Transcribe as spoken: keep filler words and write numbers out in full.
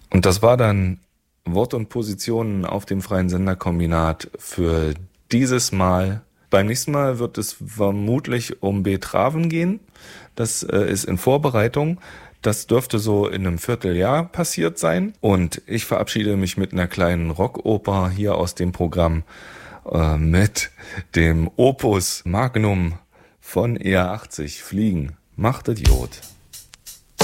Und das war dann Wort und Positionen auf dem Freien Senderkombinat für dieses Mal. Beim nächsten Mal wird es vermutlich um Beethoven gehen. Das äh, ist in Vorbereitung. Das dürfte so in einem Vierteljahr passiert sein. Und ich verabschiede mich mit einer kleinen Rockoper hier aus dem Programm äh, mit dem Opus Magnum von E R achtzig Fliegen. Macht Idiot.